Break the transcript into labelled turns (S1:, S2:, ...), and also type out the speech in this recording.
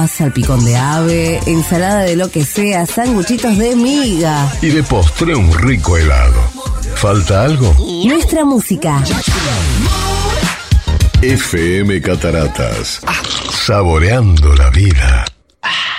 S1: salpicón de ave, ensalada de lo que sea, sanguchitos de miga.
S2: Y de postre un rico helado. ¿Falta algo?
S1: Nuestra música.
S2: FM Cataratas. Saboreando la vida.